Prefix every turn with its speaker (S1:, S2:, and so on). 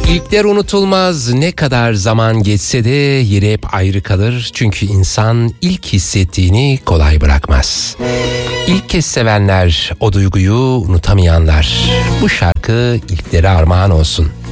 S1: İlkler unutulmaz, ne kadar zaman geçse de yeri hep ayrı kalır. Çünkü insan ilk hissettiğini kolay bırakmaz. İlk kez sevenler, o duyguyu unutamayanlar. Bu şarkı ilklere armağan olsun.